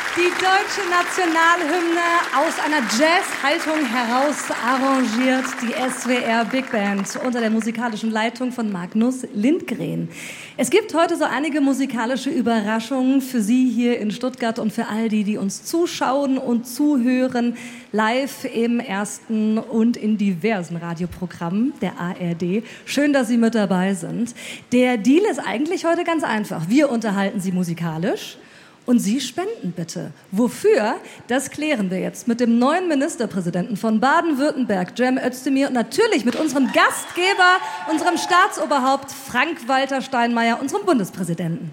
Die deutsche Nationalhymne aus einer Jazz-Haltung heraus arrangiert die SWR Big Band unter der musikalischen Leitung von Magnus Lindgren. Es gibt heute so einige musikalische Überraschungen für Sie hier in Stuttgart und für all die, die uns zuschauen und zuhören, live im ersten und in diversen Radioprogrammen der ARD. Schön, dass Sie mit dabei sind. Der Deal ist eigentlich heute ganz einfach. Wir unterhalten Sie musikalisch. Und Sie spenden bitte. Wofür? Das klären wir jetzt mit dem neuen Ministerpräsidenten von Baden-Württemberg, Cem Özdemir, und natürlich mit unserem Gastgeber, unserem Staatsoberhaupt Frank-Walter Steinmeier, unserem Bundespräsidenten.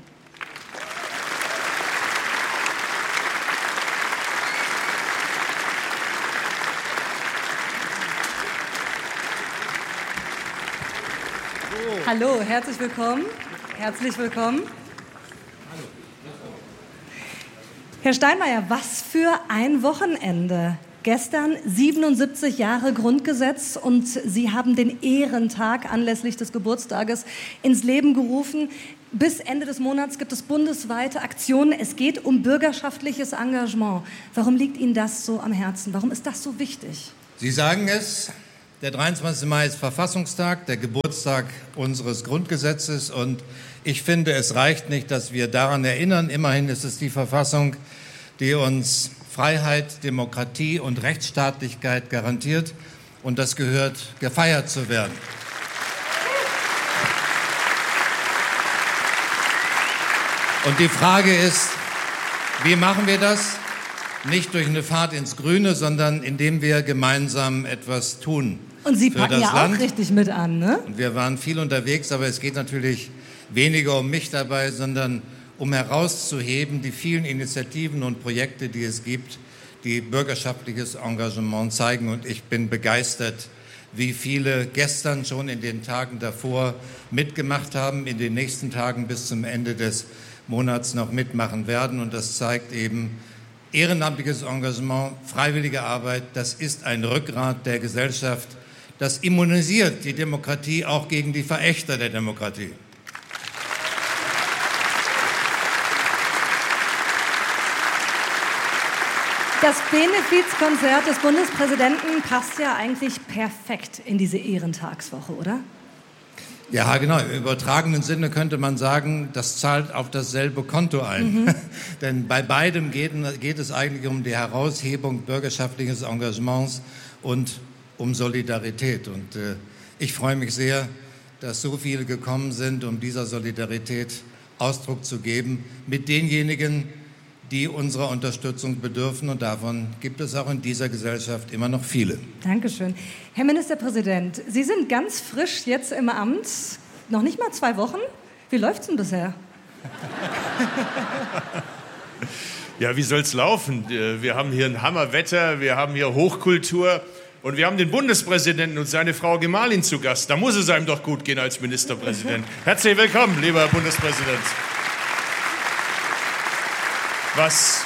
Hallo, herzlich willkommen. Herzlich willkommen. Herr Steinmeier, was für ein Wochenende. Gestern 77 Jahre Grundgesetz und Sie haben den Ehrentag anlässlich des Geburtstages ins Leben gerufen. Bis Ende des Monats gibt es bundesweite Aktionen. Es geht um bürgerschaftliches Engagement. Warum liegt Ihnen das so am Herzen? Warum ist das so wichtig? Sie sagen es, der 23. Mai ist Verfassungstag, der Geburtstag unseres Grundgesetzes. Und ich finde, es reicht nicht, dass wir daran erinnern. Immerhin ist es die Verfassung, die uns Freiheit, Demokratie und Rechtsstaatlichkeit garantiert. Und das gehört gefeiert zu werden. Und die Frage ist, wie machen wir das? Nicht durch eine Fahrt ins Grüne, sondern indem wir gemeinsam etwas tun. Und Sie packen ja auch richtig mit an, ne? Und wir waren viel unterwegs, aber es geht natürlich weniger um mich dabei, sondern um herauszuheben die vielen Initiativen und Projekte, die es gibt, die bürgerschaftliches Engagement zeigen. Und ich bin begeistert, wie viele gestern schon in den Tagen davor mitgemacht haben, in den nächsten Tagen bis zum Ende des Monats noch mitmachen werden. Und das zeigt eben, ehrenamtliches Engagement, freiwillige Arbeit, das ist ein Rückgrat der Gesellschaft. Das immunisiert die Demokratie auch gegen die Verächter der Demokratie. Das Benefizkonzert des Bundespräsidenten passt ja eigentlich perfekt in diese Ehrentagswoche, oder? Ja, genau. Im übertragenen Sinne könnte man sagen, das zahlt auf dasselbe Konto ein. Denn bei beidem geht es eigentlich um die Heraushebung bürgerschaftliches Engagements und um Solidarität. Und ich freue mich sehr, dass so viele gekommen sind, um dieser Solidarität Ausdruck zu geben mit denjenigen, die unserer Unterstützung bedürfen. Und davon gibt es auch in dieser Gesellschaft immer noch viele. Dankeschön. Herr Ministerpräsident, Sie sind ganz frisch jetzt im Amt, noch nicht mal 2 Wochen. Wie läuft's denn bisher? Ja, wie soll's laufen? Wir haben hier ein Hammerwetter, wir haben hier Hochkultur und wir haben den Bundespräsidenten und seine Frau Gemahlin zu Gast. Da muss es einem doch gut gehen als Ministerpräsident. Herzlich willkommen, lieber Herr Bundespräsident. Was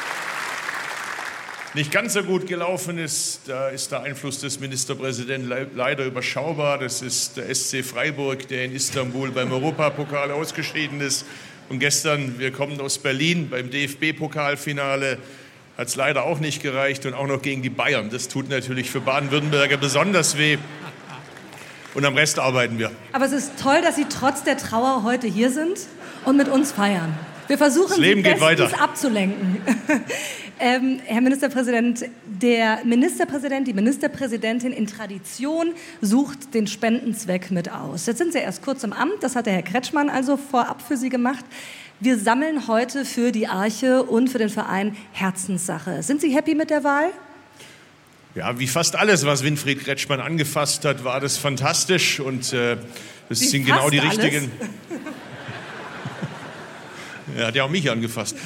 nicht ganz so gut gelaufen ist, da ist der Einfluss des Ministerpräsidenten leider überschaubar. Das ist der SC Freiburg, der in Istanbul beim Europapokal ausgeschieden ist. Und gestern, wir kommen aus Berlin, beim DFB-Pokalfinale hat es leider auch nicht gereicht und auch noch gegen die Bayern. Das tut natürlich für Baden-Württemberger besonders weh. Und am Rest arbeiten wir. Aber es ist toll, dass Sie trotz der Trauer heute hier sind und mit uns feiern. Wir versuchen, Sie bestens abzulenken. Herr Ministerpräsident, der Ministerpräsident, die Ministerpräsidentin in Tradition sucht den Spendenzweck mit aus. Jetzt sind Sie erst kurz im Amt, das hat der Herr Kretschmann also vorab für Sie gemacht. Wir sammeln heute für die Arche und für den Verein Herzenssache. Sind Sie happy mit der Wahl? Ja, wie fast alles, was Winfried Kretschmann angefasst hat, war das fantastisch und das sind genau die richtigen... Er hat ja auch mich angefasst.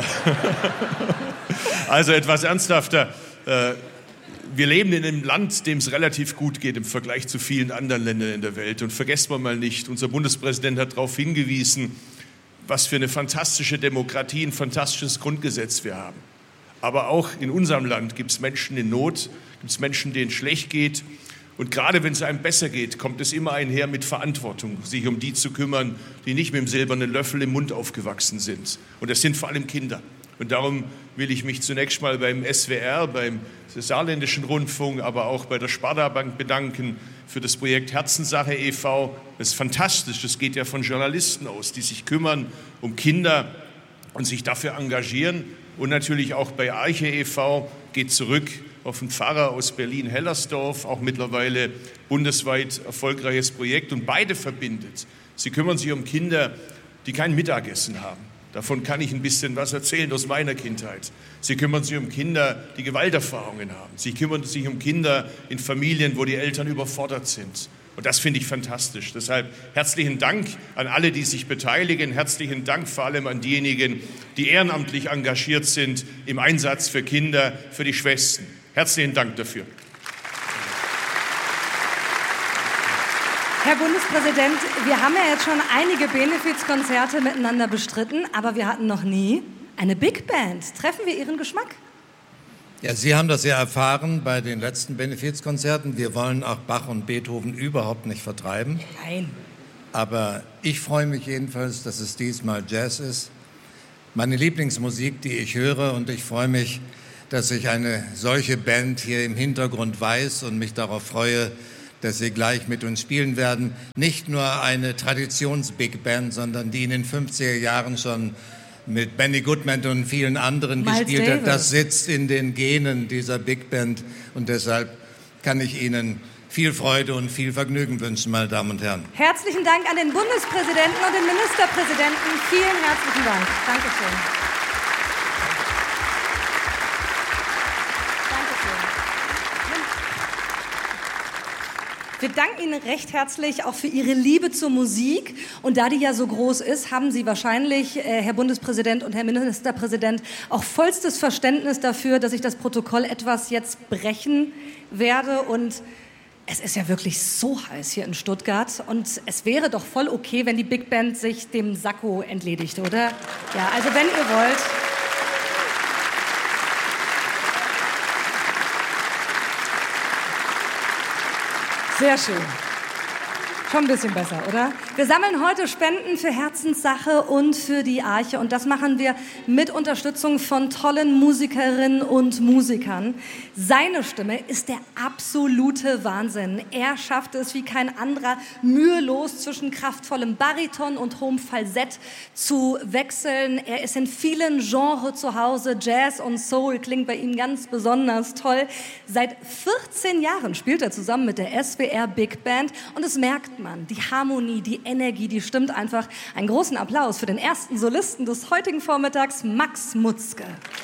Also etwas ernsthafter. Wir leben in einem Land, dem es relativ gut geht im Vergleich zu vielen anderen Ländern in der Welt. Und vergessen wir mal nicht, unser Bundespräsident hat darauf hingewiesen, was für eine fantastische Demokratie, ein fantastisches Grundgesetz wir haben. Aber auch in unserem Land gibt es Menschen in Not, gibt es Menschen, denen es schlecht geht. Und gerade wenn es einem besser geht, kommt es immer einher mit Verantwortung, sich um die zu kümmern, die nicht mit dem silbernen Löffel im Mund aufgewachsen sind. Und das sind vor allem Kinder. Und darum will ich mich zunächst mal beim SWR, beim Saarländischen Rundfunk, aber auch bei der Sparda-Bank bedanken für das Projekt Herzenssache e.V. Das ist fantastisch, das geht ja von Journalisten aus, die sich kümmern um Kinder und sich dafür engagieren. Und natürlich auch bei Arche e.V. geht zurück auf einen Pfarrer aus Berlin-Hellersdorf, auch mittlerweile bundesweit erfolgreiches Projekt. Und beide verbindet. Sie kümmern sich um Kinder, die kein Mittagessen haben. Davon kann ich ein bisschen was erzählen aus meiner Kindheit. Sie kümmern sich um Kinder, die Gewalterfahrungen haben. Sie kümmern sich um Kinder in Familien, wo die Eltern überfordert sind. Und das finde ich fantastisch. Deshalb herzlichen Dank an alle, die sich beteiligen. Herzlichen Dank vor allem an diejenigen, die ehrenamtlich engagiert sind im Einsatz für Kinder, für die Schwächsten. Herzlichen Dank dafür. Herr Bundespräsident, wir haben ja jetzt schon einige Benefizkonzerte miteinander bestritten, aber wir hatten noch nie eine Big Band. Treffen wir Ihren Geschmack? Ja, Sie haben das ja erfahren bei den letzten Benefizkonzerten. Wir wollen auch Bach und Beethoven überhaupt nicht vertreiben. Nein. Aber ich freue mich jedenfalls, dass es diesmal Jazz ist. Meine Lieblingsmusik, die ich höre, und ich freue mich, dass ich eine solche Band hier im Hintergrund weiß und mich darauf freue, dass sie gleich mit uns spielen werden. Nicht nur eine Traditions-Big Band, sondern die in den 50er Jahren schon mit Benny Goodman und vielen anderen gespielt hat. Das sitzt in den Genen dieser Big Band und deshalb kann ich Ihnen viel Freude und viel Vergnügen wünschen, meine Damen und Herren. Herzlichen Dank an den Bundespräsidenten und den Ministerpräsidenten. Vielen herzlichen Dank. Dankeschön. Wir danken Ihnen recht herzlich auch für Ihre Liebe zur Musik. Und da die ja so groß ist, haben Sie wahrscheinlich, Herr Bundespräsident und Herr Ministerpräsident, auch vollstes Verständnis dafür, dass ich das Protokoll etwas jetzt brechen werde. Und es ist ja wirklich so heiß hier in Stuttgart. Und es wäre doch voll okay, wenn die Big Band sich dem Sakko entledigt, oder? Ja, also wenn ihr wollt. Sehr schön. Schon ein bisschen besser, oder? Wir sammeln heute Spenden für Herzenssache und für die Arche. Und das machen wir mit Unterstützung von tollen Musikerinnen und Musikern. Seine Stimme ist der absolute Wahnsinn. Er schafft es wie kein anderer, mühelos zwischen kraftvollem Bariton und hohem Falsett zu wechseln. Er ist in vielen Genres zu Hause. Jazz und Soul klingt bei ihm ganz besonders toll. Seit 14 Jahren spielt er zusammen mit der SWR Big Band. Und es merkt man, die Harmonie, die Energie, die stimmt einfach. Einen großen Applaus für den ersten Solisten des heutigen Vormittags, Max Mutzke.